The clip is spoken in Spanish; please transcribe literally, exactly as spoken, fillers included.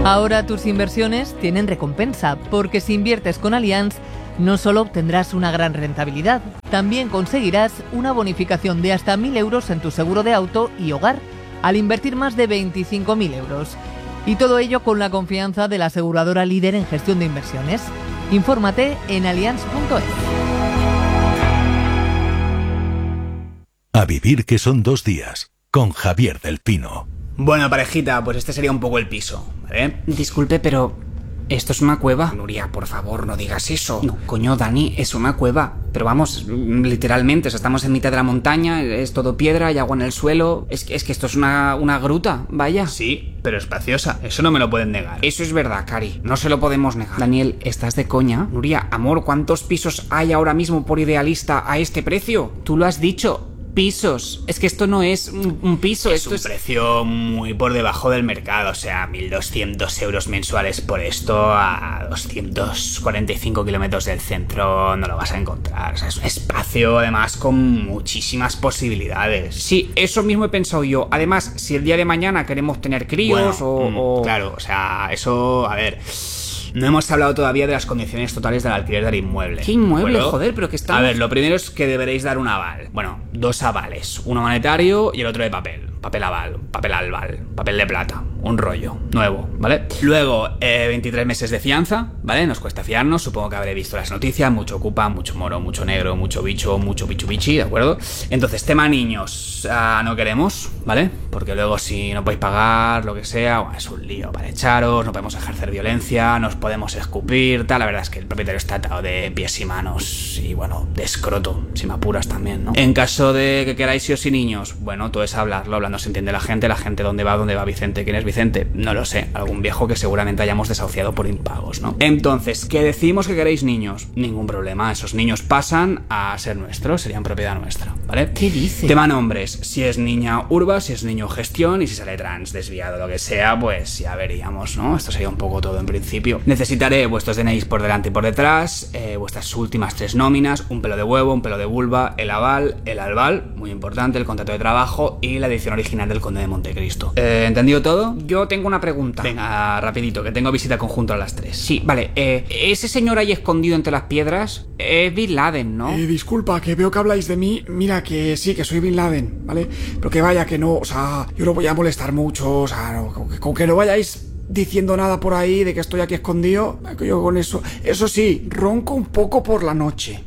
Ahora tus inversiones tienen recompensa, porque si inviertes con Allianz, no solo obtendrás una gran rentabilidad, también conseguirás una bonificación de hasta mil euros en tu seguro de auto y hogar, al invertir más de veinticinco mil euros. Y todo ello con la confianza de la aseguradora líder en gestión de inversiones. Infórmate en allianz punto es. A vivir que son dos días, con Javier del Pino. Bueno, parejita, pues este sería un poco el piso, ¿vale? Disculpe, pero... ¿esto es una cueva? Nuria, por favor, no digas eso. No, coño, Dani, es una cueva. Pero vamos, literalmente, o sea, estamos en mitad de la montaña, es todo piedra, hay agua en el suelo. Es que, es que esto es una, una gruta, vaya. Sí, pero espaciosa, eso no me lo pueden negar. Eso es verdad, Cari, no se lo podemos negar. Daniel, ¿estás de coña? Nuria, amor, ¿cuántos pisos hay ahora mismo por Idealista a este precio? Tú lo has dicho. Pisos. Es que esto no es un, un piso, es esto un es... precio muy por debajo del mercado, o sea, mil doscientos euros mensuales por esto a doscientos cuarenta y cinco kilómetros del centro no lo vas a encontrar. O sea, es un espacio además con muchísimas posibilidades. Sí, eso mismo he pensado yo. Además, si el día de mañana queremos tener críos bueno, o, mm, o... Claro, o sea, eso, a ver... No hemos hablado todavía de las condiciones totales del alquiler del inmueble. ¿Qué inmueble? ¿Bueno? Joder, pero que está... A ver, lo primero es que deberéis dar un aval. Bueno, dos avales. Uno monetario y el otro de papel. Papel aval, papel albal, papel de plata. Un rollo, nuevo, ¿vale? Luego, eh, veintitrés meses de fianza, ¿vale? Nos cuesta fiarnos, supongo que habré visto las noticias. Mucho ocupa, mucho moro, mucho negro, mucho bicho, mucho bichu bichi, ¿de acuerdo? Entonces, tema niños, uh, no queremos, ¿vale? Porque luego si no podéis pagar, lo que sea, bueno, es un lío para echaros, no podemos ejercer violencia, nos podemos escupir, tal. La verdad es que el propietario está atado de pies y manos y, bueno, de escroto, si me apuras también, ¿no? En caso de que queráis hijos y niños, bueno, todo es hablarlo, hablando se entiende la gente, la gente dónde va, dónde va Vicente, quién es Vicente, no lo sé, algún viejo que seguramente hayamos desahuciado por impagos, ¿no? Entonces, ¿que decimos que queréis niños? Ningún problema, esos niños pasan a ser nuestros, serían propiedad nuestra, ¿vale? ¿Qué dice? Tema nombres, si es niña urba, si es niño gestión y si sale trans, desviado, lo que sea, pues ya veríamos, ¿no? Esto sería un poco todo en principio. Necesitaré vuestros D N Is por delante y por detrás, eh, vuestras últimas tres nóminas, un pelo de huevo, un pelo de vulva, el aval, el albal, muy importante, el contrato de trabajo y la edición original del Conde de Montecristo. Eh, ¿Entendido todo? Yo tengo una pregunta. Venga, rapidito, que tengo visita conjunta a las tres. Sí, vale, eh, ese señor ahí escondido entre las piedras es Bin Laden, ¿no? Eh, disculpa, que veo que habláis de mí. Mira, que sí, que soy Bin Laden, ¿vale? Pero que vaya, que no, o sea, yo no voy a molestar mucho, o sea, no, con, que, con que no vayáis diciendo nada por ahí de que estoy aquí escondido, que yo con eso... Eso sí, ronco un poco por la noche.